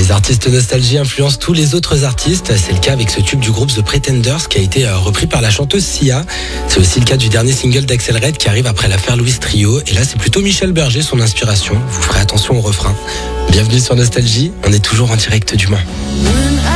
Les artistes nostalgie influencent tous les autres artistes. C'est le cas avec ce tube du groupe The Pretenders qui a été repris par la chanteuse Sia. C'est aussi le cas du dernier single d'Axel Red qui arrive après l'affaire Louis Trio. Et là, c'est plutôt Michel Berger, son inspiration. Vous ferez attention au refrain. Bienvenue sur Nostalgie, on est toujours en direct du Mans.